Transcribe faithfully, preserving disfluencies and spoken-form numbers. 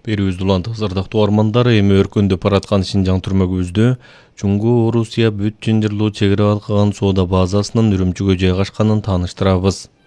Берүүбүздү улантып ырдактуу армандар эми өркүндөп бараткан Шинжаң түрмөгүбүздө Жумгу Орусия бүт жынжырлуу чек ара алкаган соода базасынын Үрүмчүгө жайгашканын тааныштырабыз.